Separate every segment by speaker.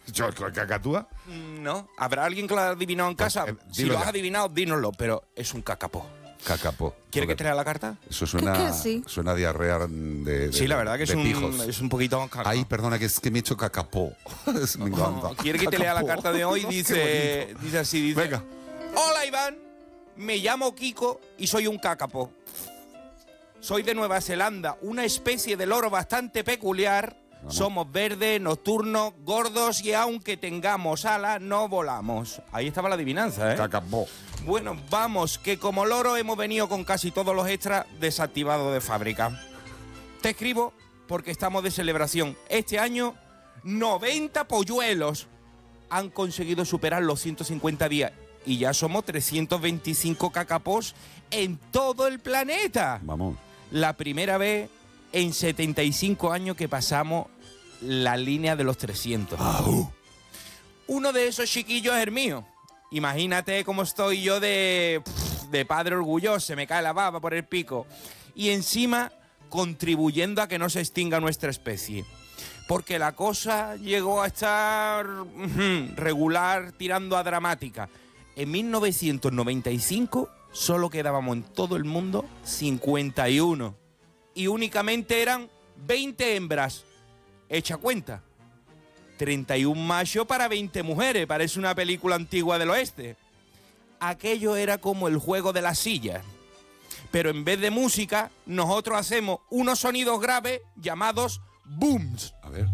Speaker 1: ¿Cacatúa?
Speaker 2: No. ¿Habrá alguien que lo ha adivinado en casa? Si lo has adivinado, dínoslo, pero es un cacapó.
Speaker 1: Cacapó.
Speaker 2: ¿Quiere que te lea la carta?
Speaker 1: Eso suena,
Speaker 3: sí.
Speaker 1: suena a diarrea de
Speaker 2: Sí, la verdad que
Speaker 1: pijos.
Speaker 2: es un poquito...
Speaker 1: Ay, perdona, que es que me he hecho cacapó. Me encanta.
Speaker 2: ¿Quiere que te lea la carta de hoy? Dice así,
Speaker 1: Venga.
Speaker 2: Hola, Iván. Me llamo Kiko y soy un cacapó. Soy de Nueva Zelanda, una especie de loro bastante peculiar. Vamos. Somos verdes, nocturnos, gordos y aunque tengamos alas, no volamos. Ahí estaba la adivinanza, ¿eh?
Speaker 1: Cacapó.
Speaker 2: Bueno, vamos, que como loro hemos venido con casi todos los extras desactivados de fábrica. Te escribo porque estamos de celebración. Este año, 90 polluelos han conseguido superar los 150 días. Y ya somos 325 cacapós en todo el planeta.
Speaker 1: Vamos.
Speaker 2: La primera vez en 75 años que pasamos la línea de los 300. Uno de esos chiquillos es el mío. Imagínate cómo estoy yo de padre orgulloso, se me cae la baba por el pico. Y encima contribuyendo a que no se extinga nuestra especie. Porque la cosa llegó a estar regular, tirando a dramática. En 1995 solo quedábamos en todo el mundo 51. Y únicamente eran 20 hembras. Echa cuenta. 31 machos para 20 mujeres. Parece una película antigua del oeste. Aquello era como el juego de las sillas. Pero en vez de música, nosotros hacemos unos sonidos graves llamados booms.
Speaker 1: A ver.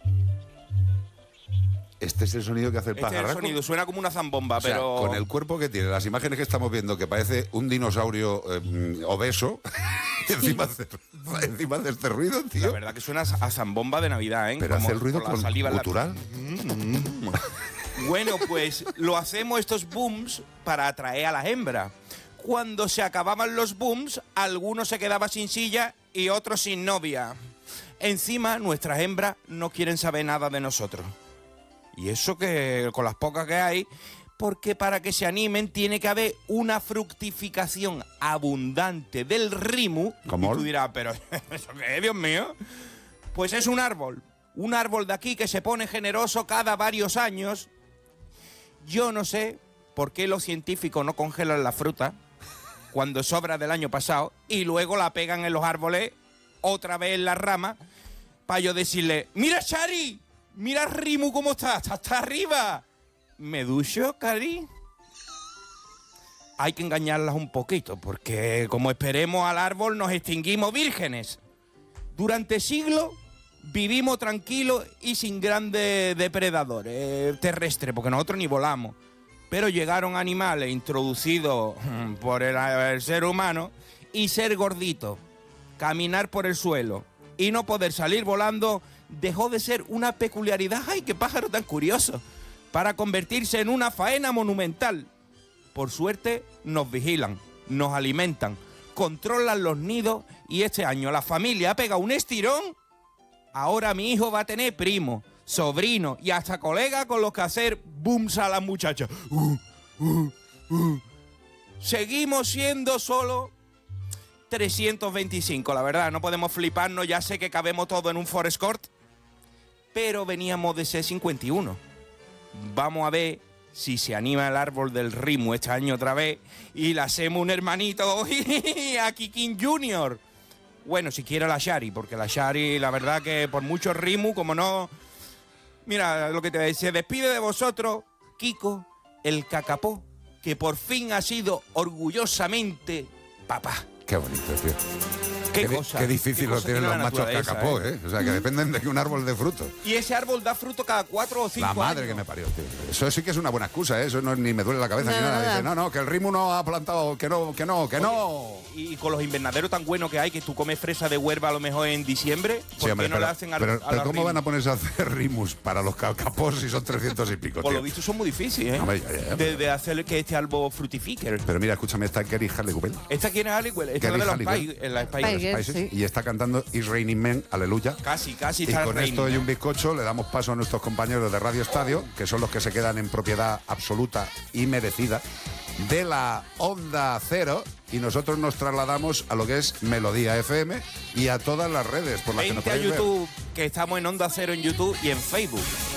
Speaker 1: ¿Este es el sonido que hace el pajarraco?
Speaker 2: Este es el sonido, suena como una zambomba,
Speaker 1: o sea,
Speaker 2: pero...
Speaker 1: con el cuerpo que tiene, las imágenes que estamos viendo, que parece un dinosaurio obeso, encima de este ruido, tío.
Speaker 2: La verdad que suena a zambomba de Navidad, ¿eh?
Speaker 1: Pero
Speaker 2: como,
Speaker 1: hace el ruido con gutural.
Speaker 2: Bueno, pues lo hacemos estos booms para atraer a las hembras. Cuando se acababan los booms, algunos se quedaban sin silla y otros sin novia. Encima, nuestras hembras no quieren saber nada de nosotros. Y eso que con las pocas que hay, porque para que se animen tiene que haber una fructificación abundante del rimu.
Speaker 1: ¿Cómo?
Speaker 2: Y tú dirás, pero ¿eso qué es, Dios mío? Pues es un árbol de aquí que se pone generoso cada varios años. Yo no sé por qué los científicos no congelan la fruta cuando sobra del año pasado y luego la pegan en los árboles otra vez en la rama para yo decirle, mira Shari, mira Rimu cómo está hasta arriba. ¿Me ducho, Cari? Hay que engañarlas un poquito porque como esperemos al árbol nos extinguimos vírgenes. Durante siglos vivimos tranquilos y sin grandes depredadores terrestres porque nosotros ni volamos. Pero llegaron animales introducidos por el ser humano y ser gordito, caminar por el suelo y no poder salir volando dejó de ser una peculiaridad, ¡ay, qué pájaro tan curioso!, para convertirse en una faena monumental. Por suerte nos vigilan, nos alimentan, controlan los nidos y este año la familia ha pegado un estirón. Ahora mi hijo va a tener primo, sobrino y hasta colega con los que hacer booms a las muchachas. Seguimos siendo solo 325, la verdad, no podemos fliparnos, ya sé que cabemos todo en un Forest Court, pero veníamos de ser 51. Vamos a ver si se anima el árbol del Rimu este año otra vez y le hacemos un hermanito a Kikin Junior. Bueno, si quiere la Shari, porque la Shari, la verdad que por mucho Rimu, como no... Mira, lo que te decía, se despide de vosotros, Kiko, el cacapó, que por fin ha sido orgullosamente papá.
Speaker 1: Qué bonito, tío.
Speaker 2: Qué
Speaker 1: difícil lo tienen los machos cacapó, ¿eh? O sea, que dependen de un árbol de frutos.
Speaker 2: Y ese árbol da fruto cada 4 o 5 años.
Speaker 1: La madre que me parió, tío. Eso sí que es una buena excusa, ¿eh? Eso no, ni me duele la cabeza ni nada. Dice, no, que el Rimu no ha plantado, que no.
Speaker 2: Oye, y con los invernaderos tan buenos que hay, que tú comes fresa de huerva a lo mejor en diciembre, ¿por qué no le hacen a
Speaker 1: pero ¿cómo
Speaker 2: Rimu?
Speaker 1: van a ponerse a hacer Rimus para los cacapós si son 300 y pico,
Speaker 2: Por
Speaker 1: tío?
Speaker 2: lo visto son muy difíciles, ¿eh?
Speaker 1: Hombre,
Speaker 2: de hacer que este árbol fructifique.
Speaker 1: Pero mira, escúchame, esta Gary Harley Cooper.
Speaker 2: ¿Esta quién es Harley? Esta es la de los Spice Girls.
Speaker 3: Sí.
Speaker 1: Y está cantando It's Raining Men, aleluya.
Speaker 2: Casi
Speaker 1: Y
Speaker 2: está
Speaker 1: con
Speaker 2: raining.
Speaker 1: esto y un bizcocho le damos paso a nuestros compañeros de Radio Estadio, que son los que se quedan en propiedad absoluta y merecida de la Onda Cero, y nosotros nos trasladamos a lo que es Melodía FM y a todas las redes por las que nos
Speaker 2: Vente a
Speaker 1: podéis ver.
Speaker 2: YouTube, que estamos en Onda Cero en YouTube y en Facebook.